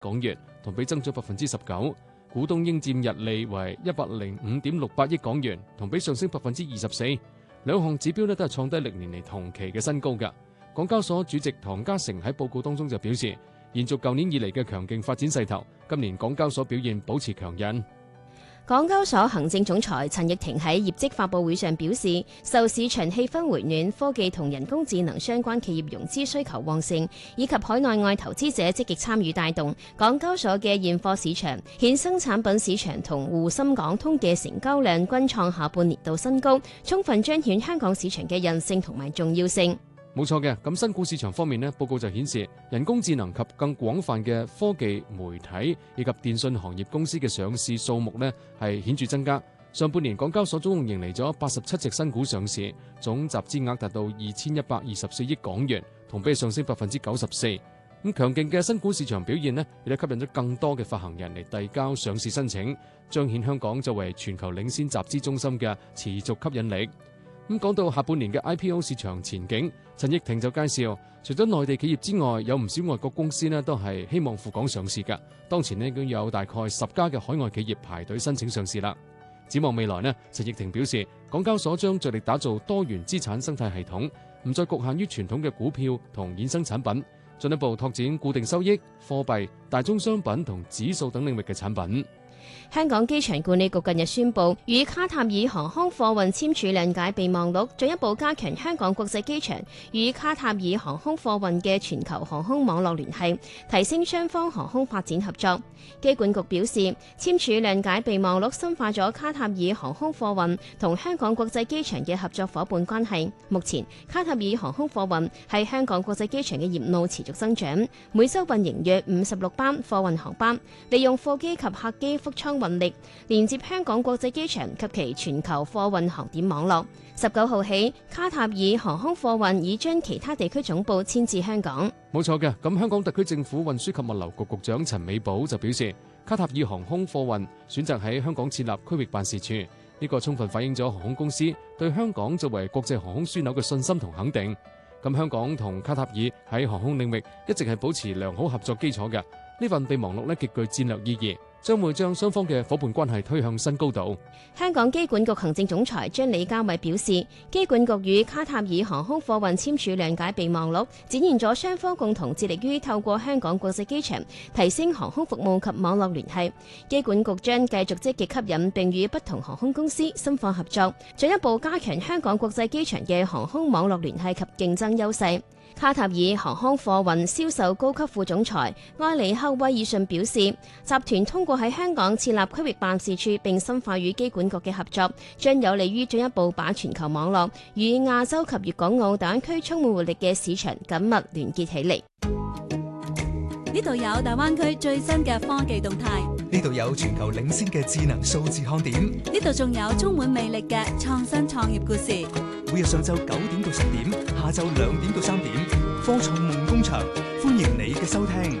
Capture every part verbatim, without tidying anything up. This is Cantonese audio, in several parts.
港元，同比增長百分之十九。股東應佔溢利為一百零五點六八億港元，同比上升百分之二十四。兩項指標咧都係創低歷年嚟同期嘅新高㗎。港交所主席唐家成喺報告當中就表示，延續舊年以嚟嘅強勁發展勢頭，今年港交所表現保持強韌。 港交所行政總裁陳翊庭喺業績發佈會上表示，受市場氣氛回暖、科技同人工智能相關企業融資需求旺盛，以及海內外投資者積極參與帶動，港交所嘅現貨市場、衍生產品市場同滬深港通嘅成交量均創下半年度新高，充分彰顯香港市場嘅韌性同埋重要性。 冇錯嘅，咁新股市場方面呢，報告就顯示人工智能及更廣泛嘅科技、媒體以及電信行業公司嘅上市數目呢係顯著增加。上半年港交所總共迎嚟咗八十七隻新股上市，總集資額達到二千一百二十四億港元，同比上升百分之九十四。咁強勁嘅新股市場表現呢，亦都吸引咗更多嘅發行人嚟遞交上市申請，彰顯香港作為全球領先集資中心嘅持續吸引力。咁講到下半年嘅 I P O 市場前景，陳翊庭就介紹，除咗內地企業之外，有唔少外國公司呢都係希望赴港上市㗎。當前呢已經有大概十家嘅海外企業排隊申請上市啦。展望未來呢，陳翊庭表示，港交所將着力打造多元資產生態系統，唔再局限於傳統嘅股票同衍生產品，進一步拓展固定收益、貨幣、大宗商品同指數等領域嘅產品。 香港機場管理局近日宣布，與卡塔爾航空貨運簽署諒解備忘錄，進一步加強香港國際機場與卡塔爾航空貨運嘅全球航空網絡聯繫，提升雙方航空發展合作。機管局表示，簽署諒解備忘錄深化咗卡塔爾航空貨運同香港國際機場嘅合作伙伴關係。目前，卡塔爾航空貨運喺香港國際機場嘅業務持續增長，每週運營約五十六班貨運航班，利用貨機及客機腹艙運力連接香港國際機場及其全球貨運航點網絡。十九號起，卡塔爾航空貨運已將其他地區總部遷至香港。 冇錯嘅，咁香港特區政府運輸及物流局局長陳美寶就表示，卡塔爾航空貨運選擇喺香港設立區域辦事處，呢個充分反映咗航空公司對香港作為國際航空樞紐嘅信心同肯定。咁香港同卡塔爾喺航空領域一直係保持良好合作基礎嘅，呢份備忘錄呢極具戰略意義，將會將雙方嘅伙伴關係推向新高度。 香港機管局行政總裁張李家偉表示，機管局與卡塔爾航空貨運簽署諒解備忘錄，展現咗雙方共同致力於透過香港國際機場提升航空服務及網絡聯繫。機管局將繼續積極吸引並與不同航空公司深化合作，進一步加強香港國際機場嘅航空網絡聯繫及競爭優勢。卡塔爾航空貨運銷售高級副總裁埃里克威爾遜表示，集團通過喺香港設立區域辦事處並深化與機管局嘅合作，將有利於進一步把全球網絡與亞洲及粵港澳大灣區充滿活力嘅市場緊密連結起嚟。 呢度有大灣區最新嘅科技動態， 呢度有全球領先嘅智能數字看點， 呢度仲有充滿魅力嘅創新創業故事。 每日上晝九點到十點，下晝兩點到三點，科創夢工場，歡迎你嘅收聽。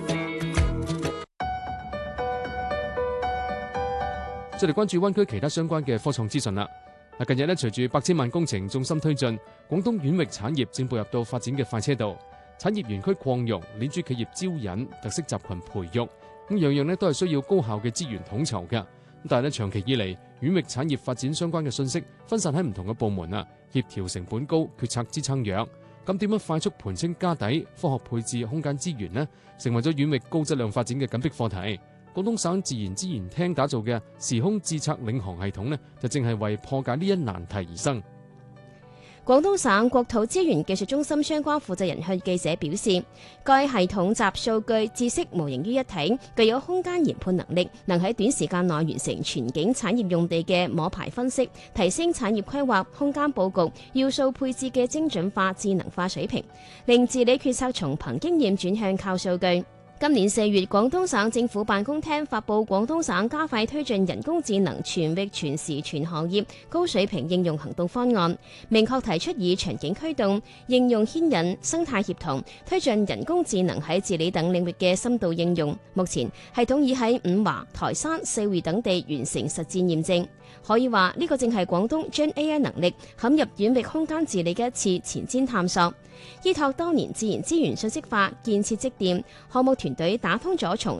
再嚟關注灣區其他相關嘅科創資訊啦。近日咧，隨住百千萬工程重心推進，廣東遠域產業正步入到發展嘅快車道。產業園區擴容、鏈珠企業招引、特色集群培育，咁樣樣咧都係需要高效嘅資源統籌嘅。但係咧，長期以嚟，遠域產業發展相關嘅信息分散喺唔同嘅部門啊，協調成本高，決策支撐弱。咁點樣快速盤清家底、科學配置空間資源呢？成為咗遠域高質量發展嘅緊迫課題。廣東省自然資源廳打造嘅時空智策領航系統呢，就正係為破解呢一難題而生。 廣東省國土資源技術中心相關負責人向記者表示，該系統集數據、知識模型於一體，具有空間研判能力，能喺短時間內完成全景產業用地嘅摸排分析，提升產業規劃、空間佈局、要素配置嘅精準化、智能化水平，令治理決策從憑經驗轉向靠數據。今年四月，廣東省政府辦公廳發布《廣東省加快推進人工智能全域全時全行業高水平應用行動方案》，明確提出以場景驅動、應用牽引、生態協同，推進人工智能喺治理等領域嘅深度應用。目前，系統已喺五華、台山、四會等地完成實戰驗證。可以話呢個正係廣東將 A I 能力嵌入遠域空間治理嘅一次前瞻探索。依託當年自然資源信息化建設積澱項目團團隊打通咗從